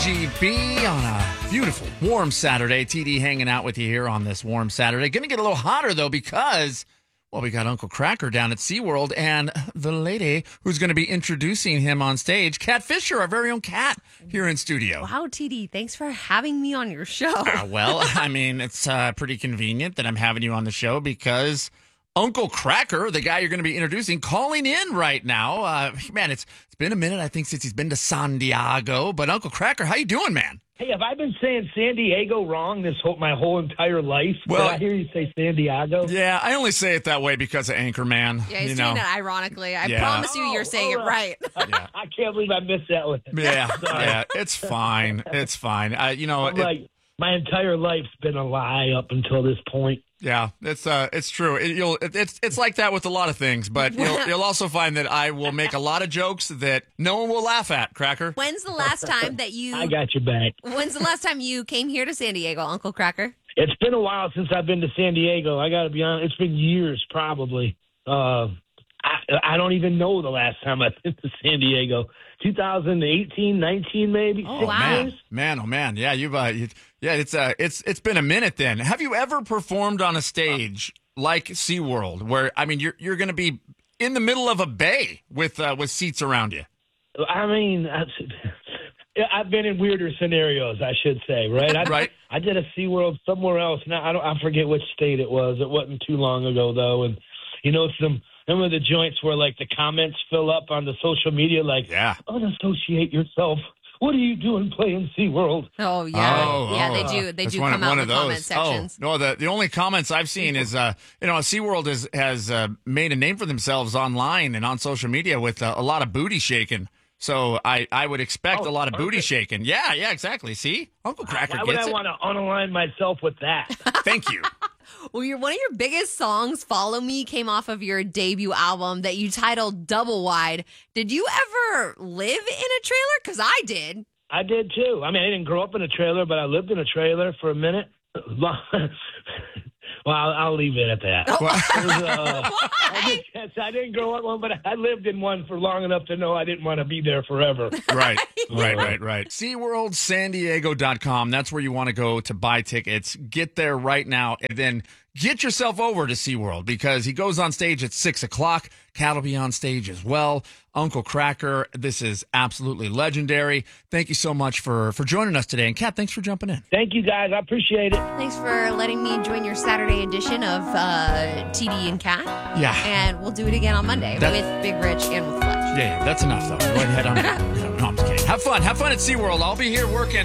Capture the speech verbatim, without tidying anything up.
G B on a beautiful, warm Saturday. T D hanging out with you here on this warm Saturday. Going to get a little hotter, though, because, well, we got Uncle Kracker down at SeaWorld and the lady who's going to be introducing him on stage, Kat Fisher, our very own Kat, here in studio. Wow, T D, thanks for having me on your show. Uh, well, I mean, it's uh, pretty convenient that I'm having you on the show because Uncle Kracker, the guy you're going to be introducing, calling in right now. Uh, man, it's it's been a minute, I think, since he's been to San Diego. But Uncle Kracker, how you doing, man? Hey, have I been saying San Diego wrong this whole my whole entire life? Well, Did I hear you say San Diego? Yeah, I only say it that way because of Anchorman. Yeah, he's you doing know? it ironically. I Yeah. promise you you're saying Oh, it right. Yeah. I can't believe I missed that one. Yeah, Sorry. yeah, it's fine. It's fine. Uh, you know, I'm it- like, my entire life's been a lie up until this point. yeah, it's uh, it's true. It, you'll, it, it's it's like that with a lot of things, but you'll you'll also find that I will make a lot of jokes that no one will laugh at. Kracker. When's the last time that you I got your back. When's the last time you came here to San Diego, Uncle Kracker? It's been a while since I've been to San Diego. I got to be honest. It's been years, probably. Uh, I, I don't even know the last time I've been to San Diego. twenty eighteen, nineteen, maybe. Oh, Six wow. years? Man, oh man, yeah, you've uh, you, yeah, it's uh, it's it's been a minute. Then, have you ever performed on a stage like SeaWorld, where I mean, you're you're going to be in the middle of a bay with uh, with seats around you? I mean, I've, I've been in weirder scenarios, I should say, right? I, Right. I did a SeaWorld somewhere else. Now I don't. I forget which state it was. It wasn't too long ago though, and you know some. Some of the joints where like the comments fill up on the social media, like, Yeah. unassociate yourself. What are you doing playing SeaWorld? Oh yeah, Oh, yeah. oh, They uh, do. They that's do one, come out one in of the comment those. sections. Oh no, the the only comments I've seen is uh, you know, SeaWorld has has uh, made a name for themselves online and on social media with uh, a lot of booty shaking. So I, I would expect Oh, a lot of booty perfect. shaking. Yeah, yeah, exactly. See, Uncle Kracker Why would gets I it. want to unalign myself with that? Thank you. Well, your one of your biggest songs, "Follow Me," came off of your debut album that you titled "Double Wide." Did you ever live in a trailer? Because I did. I did too. I mean, I didn't grow up in a trailer, but I lived in a trailer for a minute. Well, I'll, I'll leave it at that. It was, uh, I, did, I didn't grow up in one, but I lived in one for long enough to know I didn't want to be there forever. Right, right, right, right. SeaWorld San Diego dot com. That's where you want to go to buy tickets. Get there right now and then get yourself over to SeaWorld because he goes on stage at six o'clock. Kat will be on stage as well. Uncle Kracker, this is absolutely legendary. Thank you so much for, for joining us today. And Kat, thanks for jumping in. Thank you, guys. I appreciate it. Thanks for letting me join your Saturday edition of uh, T D and Kat. Yeah. And we'll do it again on Monday That- with Big Rich and with Fletch. Yeah, yeah, that's enough, though. Go ahead on. No, no, I'm just kidding. Have fun. Have fun at SeaWorld. I'll be here working.